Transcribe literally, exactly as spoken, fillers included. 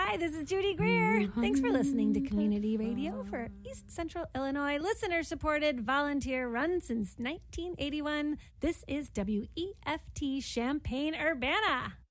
Hi, this is Judy Greer. Thanks for listening to Community Radio for East Central Illinois. Listener-supported, volunteer-run since nineteen eighty-one. This is W E F T Champaign-Urbana.